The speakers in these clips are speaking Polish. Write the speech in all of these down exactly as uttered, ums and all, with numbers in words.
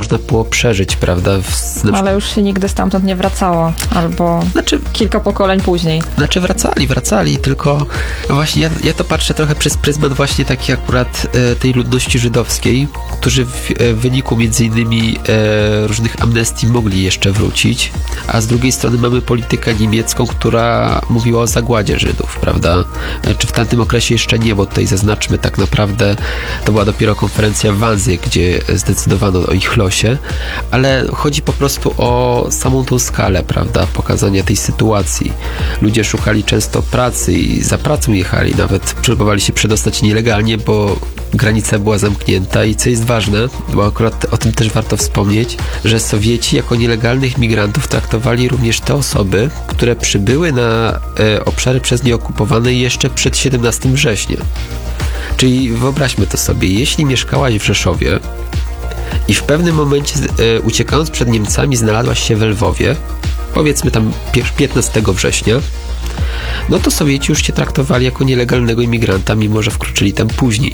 można było przeżyć, prawda? W, na Ale już się nigdy stamtąd nie wracało, albo znaczy, kilka pokoleń później. Znaczy wracali, wracali, tylko właśnie ja, ja to patrzę trochę przez pryzmat właśnie takiej akurat e, tej ludności żydowskiej, którzy w, e, w wyniku między innymi e, różnych amnestii mogli jeszcze wrócić, a z drugiej strony mamy politykę niemiecką, która mówiła o zagładzie Żydów, prawda? E, czy w tamtym okresie jeszcze nie, bo tutaj zaznaczmy, tak naprawdę to była dopiero konferencja w Wannsee, gdzie zdecydowano o ich losie, ale chodzi po prostu o samą tą skalę, prawda? Pokazania tej sytuacji. Ludzie szukali często pracy i za pracą jechali, nawet próbowali się przedostać nielegalnie, bo granica była zamknięta i co jest ważne, bo akurat o tym też warto wspomnieć, że Sowieci jako nielegalnych migrantów traktowali również te osoby, które przybyły na e, obszary przez nie okupowane jeszcze przed siedemnastego września. Czyli wyobraźmy to sobie, jeśli mieszkałaś w Rzeszowie i w pewnym momencie e, uciekając przed Niemcami znalazłaś się w Lwowie, powiedzmy tam piętnastego września, no to Sowieci już cię traktowali jako nielegalnego imigranta, mimo że wkroczyli tam później.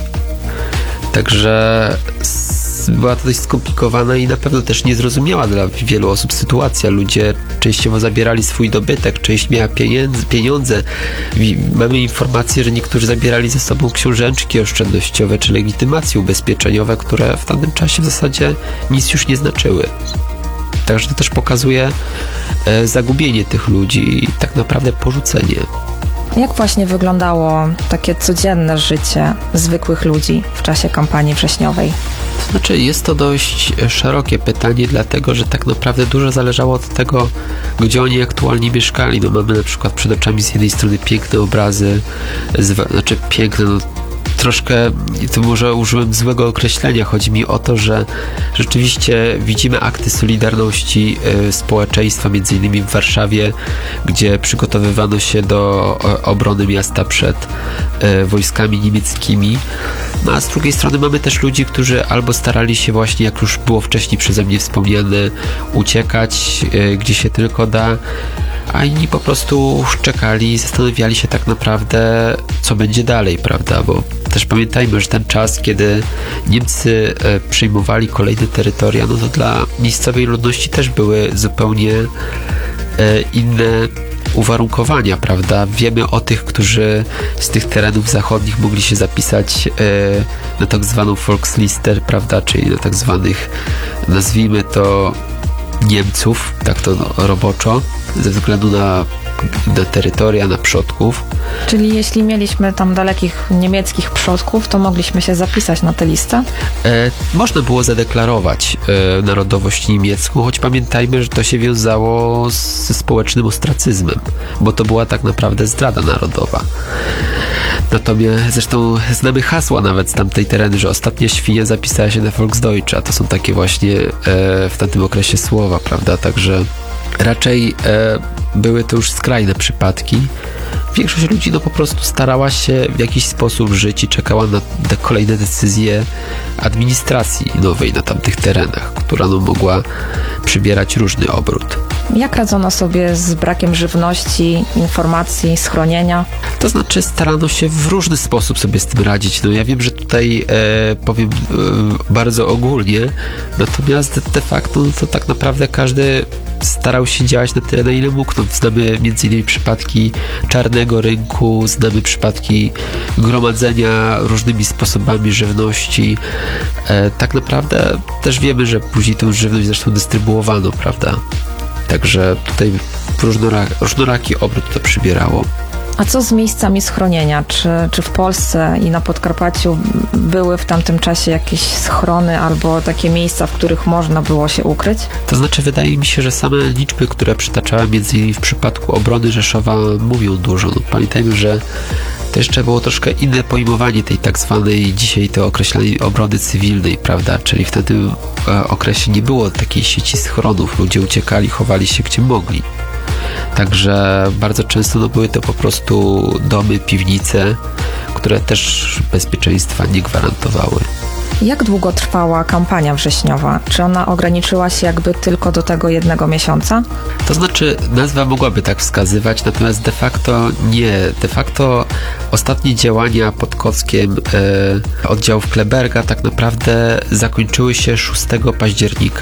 Także była to dość skomplikowana i na pewno też niezrozumiała dla wielu osób sytuacja. Ludzie częściowo zabierali swój dobytek, część miała pieniądze. pieniądze. Mamy informację, że niektórzy zabierali ze sobą książeczki oszczędnościowe czy legitymacje ubezpieczeniowe, które w tamtym czasie w zasadzie nic już nie znaczyły. Także to też pokazuje e, zagubienie tych ludzi i tak naprawdę porzucenie. Jak właśnie wyglądało takie codzienne życie zwykłych ludzi w czasie kampanii wrześniowej? To znaczy, jest to dość szerokie pytanie, dlatego, że tak naprawdę dużo zależało od tego, gdzie oni aktualnie mieszkali. No mamy na przykład przed oczami z jednej strony piękne obrazy, z, znaczy piękne, no troszkę, to może użyłem złego określenia, chodzi mi o to, że rzeczywiście widzimy akty solidarności y, społeczeństwa, między innymi w Warszawie, gdzie przygotowywano się do o, obrony miasta przed y, wojskami niemieckimi. No a z drugiej strony mamy też ludzi, którzy albo starali się właśnie, jak już było wcześniej przeze mnie wspomniane, uciekać y, gdzie się tylko da, a inni po prostu czekali i zastanawiali się tak naprawdę, co będzie dalej, prawda, bo też pamiętajmy, że ten czas, kiedy Niemcy e, przejmowali kolejne terytoria, no to dla miejscowej ludności też były zupełnie e, inne uwarunkowania, prawda? Wiemy o tych, którzy z tych terenów zachodnich mogli się zapisać e, na tak zwaną Volksliste, prawda, czyli na tak zwanych, nazwijmy to, Niemców, tak to no, roboczo, ze względu na, na terytoria, na przodków. Czyli jeśli mieliśmy tam dalekich niemieckich przodków, to mogliśmy się zapisać na tę listę? E, można było zadeklarować e, narodowość niemiecką, choć pamiętajmy, że to się wiązało z, ze społecznym ostracyzmem, bo to była tak naprawdę zdrada narodowa. Natomiast zresztą znamy hasła nawet z tamtej tereny, że ostatnia świnia zapisała się na Volksdeutsche, a to są takie właśnie e, w tamtym okresie słowa, prawda? Także raczej e, były to już skrajne przypadki. Większość ludzi no po prostu starała się w jakiś sposób żyć i czekała na te kolejne decyzje administracji nowej na tamtych terenach, która no mogła przybierać różny obrót. Jak radzono sobie z brakiem żywności, informacji, schronienia? To znaczy starano się w różny sposób sobie z tym radzić. No ja wiem, że tutaj e, powiem e, bardzo ogólnie, natomiast de facto no to tak naprawdę każdy starał się działać na tyle, na ile mógł. No, znamy między innymi przypadki czarnego rynku, znamy przypadki gromadzenia różnymi sposobami żywności. E, tak naprawdę też wiemy, że później tę żywność zresztą dystrybuowano, prawda? Także tutaj różnorak, różnoraki obrót to przybierało. A co z miejscami schronienia? Czy, czy w Polsce i na Podkarpaciu były w tamtym czasie jakieś schrony albo takie miejsca, w których można było się ukryć? To znaczy, wydaje mi się, że same liczby, które przytaczałem między innymi w przypadku obrony Rzeszowa, mówią dużo. No, pamiętajmy, że to jeszcze było troszkę inne pojmowanie tej tak zwanej dzisiaj to określanie obrony cywilnej, prawda? Czyli w tym e, okresie nie było takiej sieci schronów. Ludzie uciekali, chowali się gdzie mogli. Także bardzo często no, były to po prostu domy, piwnice, które też bezpieczeństwa nie gwarantowały. Jak długo trwała kampania wrześniowa? Czy ona ograniczyła się jakby tylko do tego jednego miesiąca? To znaczy, nazwa mogłaby tak wskazywać, natomiast de facto nie. De facto ostatnie działania pod Kockiem e, oddziałów Kleberga tak naprawdę zakończyły się szóstego października.